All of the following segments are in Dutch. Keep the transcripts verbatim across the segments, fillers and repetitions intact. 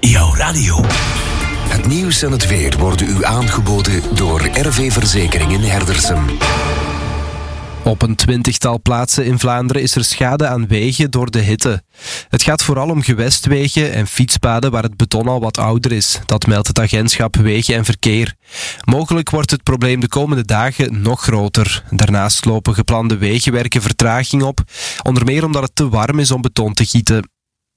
Jouw radio. Het nieuws en het weer worden u aangeboden door R V Verzekeringen Herdersen. Op een twintigtal plaatsen in Vlaanderen is er schade aan wegen door de hitte. Het gaat vooral om gewestwegen en fietspaden waar het beton al wat ouder is. Dat meldt het agentschap Wegen en Verkeer. Mogelijk wordt het probleem de komende dagen nog groter. Daarnaast lopen geplande wegenwerken vertraging op, onder meer omdat het te warm is om beton te gieten.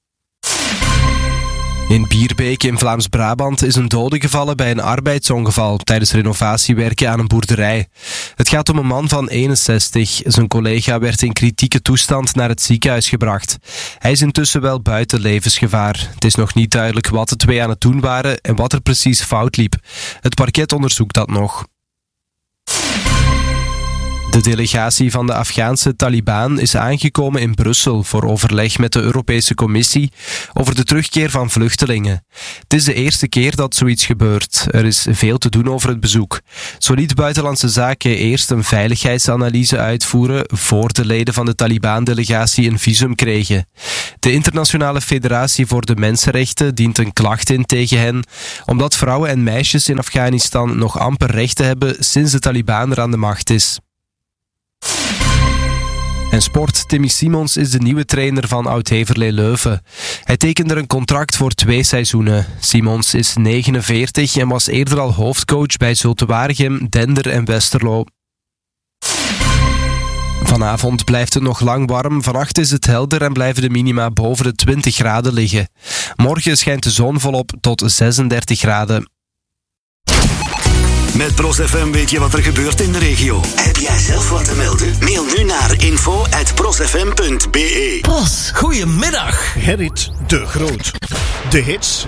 In Bierbeek in Vlaams-Brabant is een dode gevallen bij een arbeidsongeval tijdens renovatiewerken aan een boerderij. Het gaat om een man van eenenzestig. Zijn collega werd in kritieke toestand naar het ziekenhuis gebracht. Hij is intussen wel buiten levensgevaar. Het is nog niet duidelijk wat de twee aan het doen waren en wat er precies fout liep. Het parket onderzoekt dat nog. De delegatie van de Afghaanse Taliban is aangekomen in Brussel voor overleg met de Europese Commissie over de terugkeer van vluchtelingen. Het is de eerste keer dat zoiets gebeurt. Er is veel te doen over het bezoek. Zo liet Buitenlandse Zaken eerst een veiligheidsanalyse uitvoeren voor de leden van de Taliban-delegatie een visum kregen. De Internationale Federatie voor de Mensenrechten dient een klacht in tegen hen, omdat vrouwen en meisjes in Afghanistan nog amper rechten hebben sinds de Taliban er aan de macht is. En sport. Timmy Simons is de nieuwe trainer van Oud-Heverlee Leuven. Hij tekende een contract voor twee seizoenen. Simons is negenenveertig en was eerder al hoofdcoach bij Zulte Waregem, Dender en Westerlo. Vanavond blijft het nog lang warm. Vannacht is het helder en blijven de minima boven de twintig graden liggen. Morgen schijnt de zon volop tot zesendertig graden. Met Pros F M weet je wat er gebeurt in de regio. Heb jij zelf wat te melden? Mail nu naar info at prosfm punt be. Pros, goedemiddag. Gerrit de Groot. De hits